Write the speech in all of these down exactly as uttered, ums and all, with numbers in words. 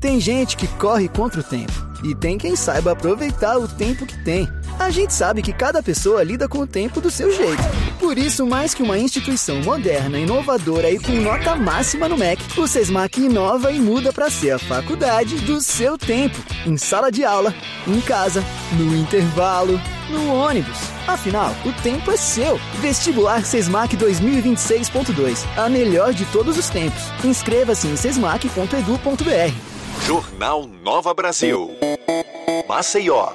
Tem gente que corre contra o tempo e tem quem saiba aproveitar o tempo que tem. A gente sabe que cada pessoa lida com o tempo do seu jeito. Por isso, mais que uma instituição moderna, inovadora e com nota máxima no M E C, o SESMAC inova e muda para ser a faculdade do seu tempo. Em sala de aula, em casa, no intervalo, no ônibus. Afinal, o tempo é seu. Vestibular SESMAC dois mil e vinte e seis ponto dois. A melhor de todos os tempos. Inscreva-se em sesmac ponto edu ponto br. Jornal Nova Brasil. Maceió.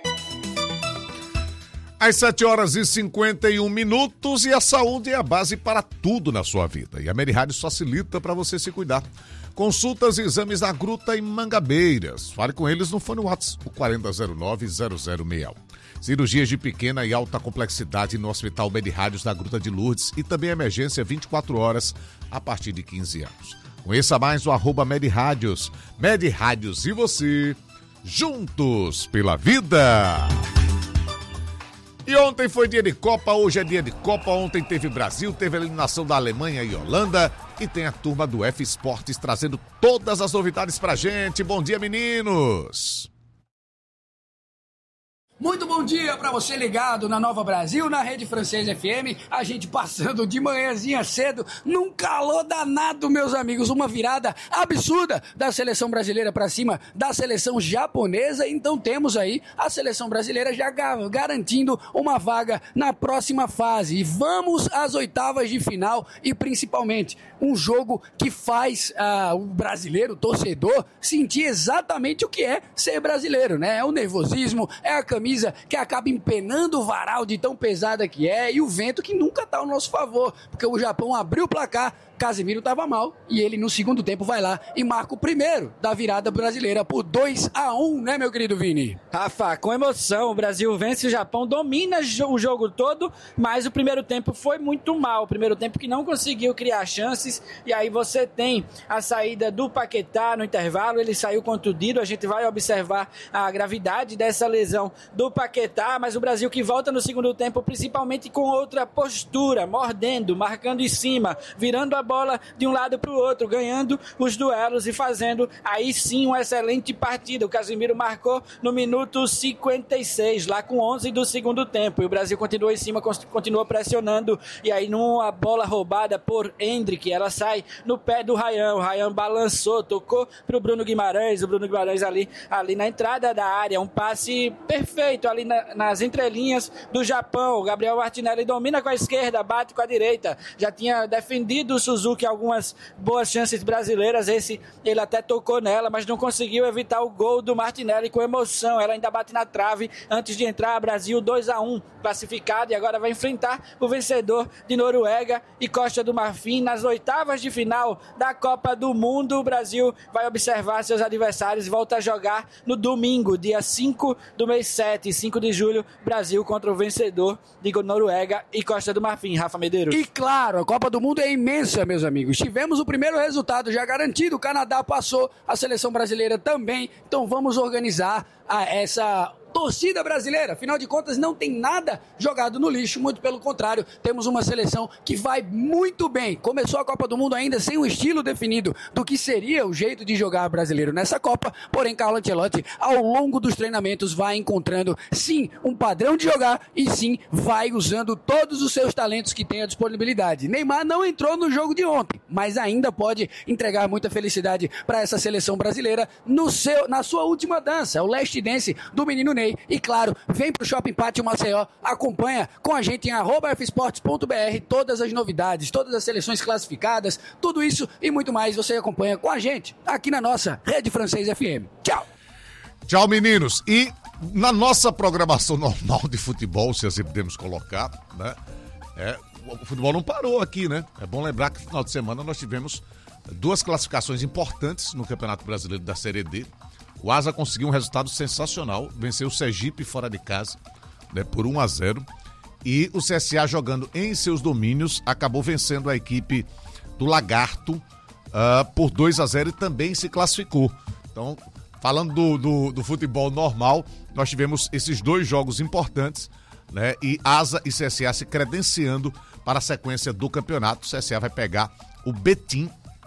Às sete horas e cinquenta e um minutos e a saúde é a base para tudo na sua vida. E a Merihádios facilita para você se cuidar. Consultas e exames na Gruta em Mangabeiras. Fale com eles no fone WhatsApp, o quarenta zero nove zero zero sessenta e um. Cirurgias de pequena e alta complexidade no Hospital Merihádios da Gruta de Lourdes e também emergência vinte e quatro horas a partir de quinze anos. Conheça mais o arroba Merihádios. Merihádios e você, juntos pela vida. E ontem foi dia de Copa, hoje é dia de Copa. Ontem teve Brasil, teve a eliminação da Alemanha e Holanda. E tem a turma do F Esportes trazendo todas as novidades pra gente. Bom dia, meninos! Muito bom dia para você ligado na Nova Brasil, na Rede Francesa F M, a gente passando de manhãzinha cedo, num calor danado, meus amigos, uma virada absurda da seleção brasileira para cima da seleção japonesa, então temos aí a seleção brasileira já garantindo uma vaga na próxima fase, e vamos às oitavas de final, e principalmente um jogo que faz uh, o brasileiro, o torcedor, sentir exatamente o que é ser brasileiro, né? É o nervosismo, é a camisa que acaba empenando o varal de tão pesada que é e o vento que nunca está ao nosso favor, porque o Japão abriu o placar, Casemiro estava mal e ele no segundo tempo vai lá e marca o primeiro da virada brasileira por dois a um, né, meu querido Vini? Rafa, com emoção, o Brasil vence o Japão, domina o jogo todo, mas o primeiro tempo foi muito mal, o primeiro tempo que não conseguiu criar chances, e aí você tem a saída do Paquetá no intervalo, ele saiu contundido, a gente vai observar a gravidade dessa lesão do Paquetá, mas o Brasil que volta no segundo tempo, principalmente com outra postura, mordendo, marcando em cima, virando a bola de um lado para o outro, ganhando os duelos e fazendo aí sim uma excelente partida. O Casemiro marcou no minuto cinquenta e seis, lá com onze do segundo tempo, e o Brasil continuou em cima, continuou pressionando, e aí numa bola roubada por Endrick, ela sai no pé do Ryan, o Ryan balançou, tocou para o Bruno Guimarães, o Bruno Guimarães ali, ali na entrada da área, um passe perfeito ali na, nas entrelinhas do Japão. O Gabriel Martinelli domina com a esquerda, bate com a direita, já tinha defendido o Suzuki algumas boas chances brasileiras, esse ele até tocou nela, mas não conseguiu evitar o gol do Martinelli com emoção, ela ainda bate na trave antes de entrar. Brasil dois a um classificado, e agora vai enfrentar o vencedor de Noruega e Costa do Marfim nas oitavas de final da Copa do Mundo. O Brasil vai observar seus adversários e volta a jogar no domingo, dia cinco do mês sete, cinco de julho, Brasil contra o vencedor de Noruega e Costa do Marfim. Rafa Medeiros. E claro, a Copa do Mundo é imensa, meus amigos. Tivemos o primeiro resultado já garantido, o Canadá passou, a seleção brasileira também, então vamos organizar a, essa torcida brasileira. Afinal de contas, não tem nada jogado no lixo, muito pelo contrário, temos uma seleção que vai muito bem. Começou a Copa do Mundo ainda sem um estilo definido do que seria o jeito de jogar brasileiro nessa Copa, porém Carlo Ancelotti, ao longo dos treinamentos, vai encontrando, sim, um padrão de jogar e sim, vai usando todos os seus talentos que tem à disponibilidade. Neymar não entrou no jogo de ontem, mas ainda pode entregar muita felicidade para essa seleção brasileira no seu, na sua última dança, o Last Dance do menino Ney. E claro, vem pro Shopping Pátio Maceió, acompanha com a gente em arroba f esportes ponto b r todas as novidades, todas as seleções classificadas, tudo isso e muito mais você acompanha com a gente aqui na nossa Rede Francesa F M. Tchau! Tchau, meninos! E na nossa programação normal de futebol, se assim podemos colocar, né? É, o futebol não parou aqui, né? É bom lembrar que no final de semana nós tivemos duas classificações importantes no Campeonato Brasileiro da Série D. O Asa conseguiu um resultado sensacional, venceu o Sergipe fora de casa, né, por um a zero, e o C S A, jogando em seus domínios, acabou vencendo a equipe do Lagarto uh, por dois a zero e também se classificou. Então, falando do, do, do futebol normal, nós tivemos esses dois jogos importantes, né, e Asa e C S A se credenciando para a sequência do campeonato. O C S A vai pegar o Betim,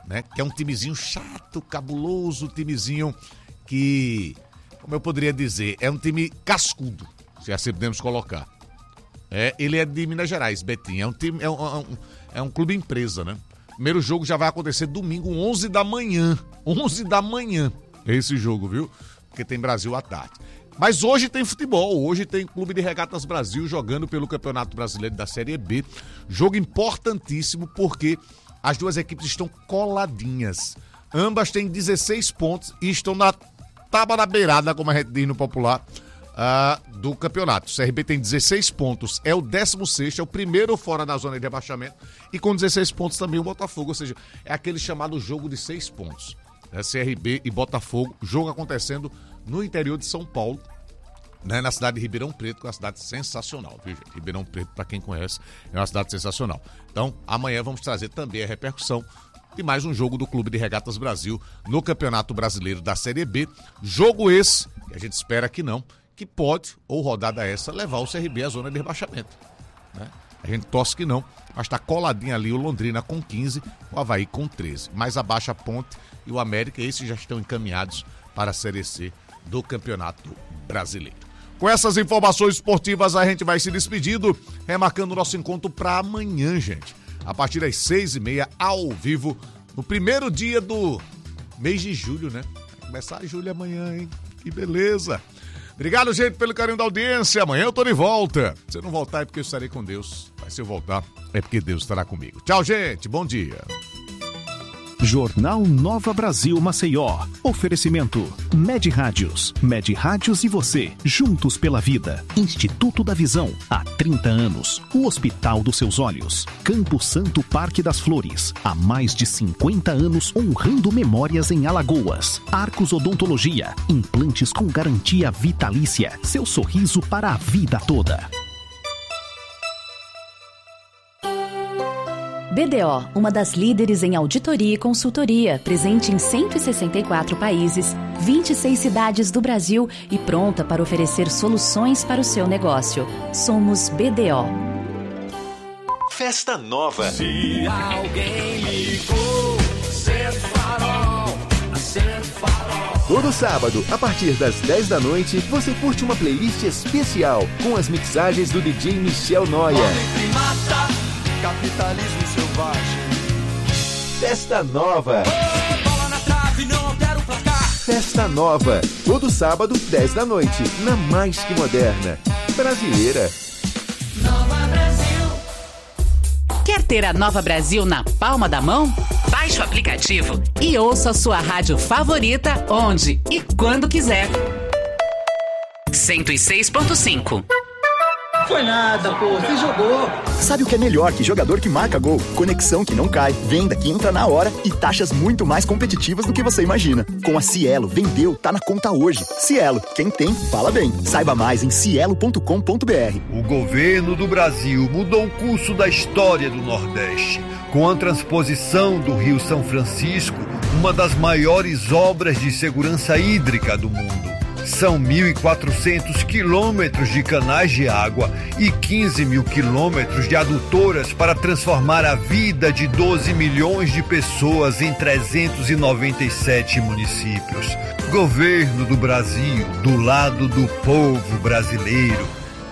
né? Que é um timezinho chato, cabuloso, timezinho que, como eu poderia dizer, é um time cascudo, se assim podemos colocar. É, ele é de Minas Gerais, Betim. É um time, é um, é um, é um clube empresa, né? Primeiro jogo já vai acontecer domingo, onze da manhã. onze da manhã. É esse jogo, viu? Porque tem Brasil à tarde. Mas hoje tem futebol, hoje tem Clube de Regatas Brasil jogando pelo Campeonato Brasileiro da Série B. Jogo importantíssimo porque as duas equipes estão coladinhas. Ambas têm dezesseis pontos e estão na tábua da beirada, como a gente diz no popular, uh, do campeonato. O C R B tem dezesseis pontos, é o décimo sexto, é o primeiro fora da zona de rebaixamento. E com dezesseis pontos também o Botafogo, ou seja, é aquele chamado jogo de seis pontos. É C R B e Botafogo, jogo acontecendo no interior de São Paulo, né, na cidade de Ribeirão Preto, que é uma cidade sensacional, viu, gente? Ribeirão Preto, para quem conhece, é uma cidade sensacional. Então, amanhã vamos trazer também a repercussão de mais um jogo do Clube de Regatas Brasil no Campeonato Brasileiro da Série B. Jogo esse, que a gente espera que não, que pode, ou rodada essa, levar o C R B à zona de rebaixamento, né? A gente torce que não, mas está coladinho ali o Londrina com quinze, o Avaí com treze. Mais abaixo a Ponte e o América, esses já estão encaminhados para a Série C do Campeonato Brasileiro. Com essas informações esportivas, a gente vai se despedindo, remarcando o nosso encontro para amanhã, gente. A partir das seis e meia, ao vivo, no primeiro dia do mês de julho, né? Vai começar julho amanhã, hein? Que beleza! Obrigado, gente, pelo carinho da audiência. Amanhã eu tô de volta. Se eu não voltar é porque eu estarei com Deus. Mas se eu voltar é porque Deus estará comigo. Tchau, gente. Bom dia. Jornal Nova Brasil Maceió. Oferecimento Med Rádios. Med Rádios e você, juntos pela vida. Instituto da Visão, há trinta anos. O Hospital dos Seus Olhos. Campo Santo Parque das Flores, há mais de cinquenta anos honrando memórias em Alagoas. Arcos Odontologia, implantes com garantia vitalícia. Seu sorriso para a vida toda. B D O, uma das líderes em auditoria e consultoria, presente em cento e sessenta e quatro países, vinte e seis cidades do Brasil e pronta para oferecer soluções para o seu negócio. Somos B D O. Festa Nova. Se alguém ligou, acende o farol, acende o farol. Todo sábado, a partir das dez da noite, você curte uma playlist especial com as mixagens do D J Michel Noia. Capitalismo selvagem. Festa Nova. Oh, bola na trave, não altera o placar. Festa Nova. Todo sábado, dez da noite, na Mais Que Moderna. Brasileira. Nova Brasil. Quer ter a Nova Brasil na palma da mão? Baixe o aplicativo e ouça a sua rádio favorita onde e quando quiser. cento e seis ponto cinco. Foi nada, pô, você jogou. Sabe o que é melhor que jogador que marca gol? Conexão que não cai, venda que entra na hora e taxas muito mais competitivas do que você imagina. Com a Cielo, vendeu, tá na conta hoje. Cielo, quem tem, fala bem. Saiba mais em cielo ponto com ponto br. O governo do Brasil mudou o curso da história do Nordeste, com a transposição do Rio São Francisco, uma das maiores obras de segurança hídrica do mundo. São mil e quatrocentos quilômetros de canais de água e quinze mil quilômetros de adutoras para transformar a vida de doze milhões de pessoas em trezentos e noventa e sete municípios. Governo do Brasil, do lado do povo brasileiro.